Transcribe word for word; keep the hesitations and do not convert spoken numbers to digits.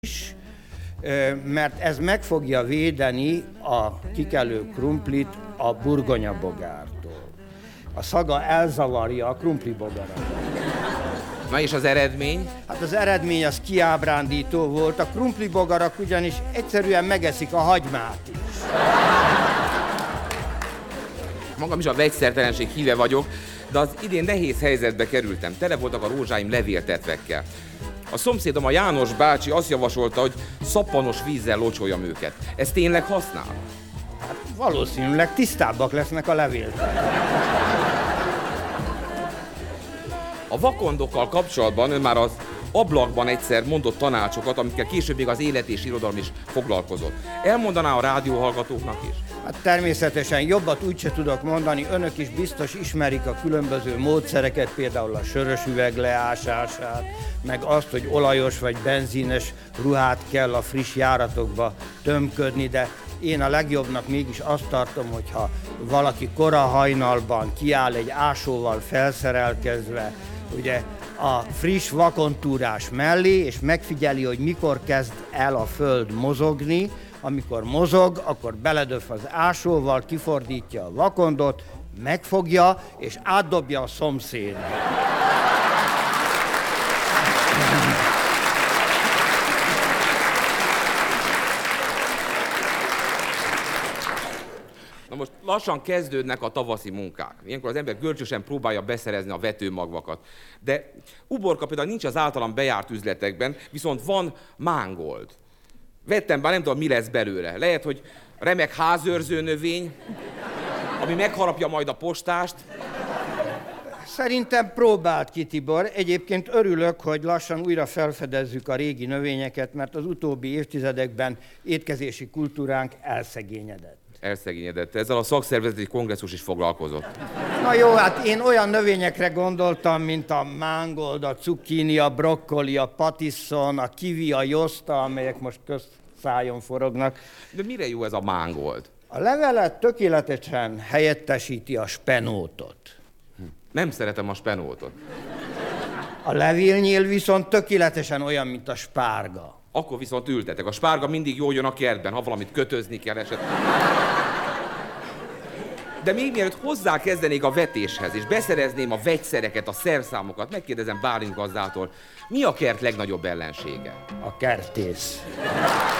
is, mert ez meg fogja védeni a kikelő krumplit a burgonyabogártól. A szaga elzavarja a krumplibogarat. Na és az eredmény? Hát az eredmény az kiábrándító volt. A krumplibogarak ugyanis egyszerűen megeszik a hagymát is. Magam is a vegyszertelenség híve vagyok, de az idén nehéz helyzetbe kerültem. Tele voltak a rózsáim levéltetvekkel. A szomszédom, a János bácsi azt javasolta, hogy szappanos vízzel locsoljam őket. Ez tényleg használ? Hát valószínűleg tisztábbak lesznek a levéltetvek. A vakondokkal kapcsolatban ön már az ablakban egyszer mondott tanácsokat, amikkel később még az élet és irodalom is foglalkozott. Elmondaná a rádióhallgatóknak is? Hát természetesen jobbat úgyse tudok mondani, önök is biztos ismerik a különböző módszereket, például a sörös üveg leásását, meg azt, hogy olajos vagy benzínes ruhát kell a friss járatokba tömködni, de én a legjobbnak mégis azt tartom, hogyha valaki kora hajnalban kiáll egy ásóval felszerelkezve, ugye a friss vakontúrás mellé, és megfigyeli, hogy mikor kezd el a föld mozogni. Amikor mozog, akkor beledöf az ásóval, kifordítja a vakondot, megfogja, és átdobja a szomszédra. Na most lassan kezdődnek a tavaszi munkák. Ilyenkor az ember görcsösen próbálja beszerezni a vetőmagvakat. De uborka például nincs az általam bejárt üzletekben, viszont van mángold. Vettem, bár nem tudom, mi lesz belőle. Lehet, hogy remek házőrző növény, ami megharapja majd a postást. Szerintem próbált ki, Tibor. Egyébként örülök, hogy lassan újra felfedezzük a régi növényeket, mert az utóbbi évtizedekben étkezési kultúránk elszegényedett. Elszegényedett. Ezzel a szakszervezeti kongresszus is foglalkozott. Na jó, hát én olyan növényekre gondoltam, mint a mángold, a cukkini, a brokkoli, a patiszon, a kiwi, a joszta, amelyek most közszájon forognak. De mire jó ez a mángold? A levelet tökéletesen helyettesíti a spenótot. Nem szeretem a spenótot. A levélnyél viszont tökéletesen olyan, mint a spárga. Akkor viszont ültetek. A spárga mindig jól jön a kertben, ha valamit kötözni kell esetleg. De még mielőtt hozzákezdenék a vetéshez, és beszerezném a vegyszereket, a szerszámokat, megkérdezem Bálint gazdától, mi a kert legnagyobb ellensége? A kertész.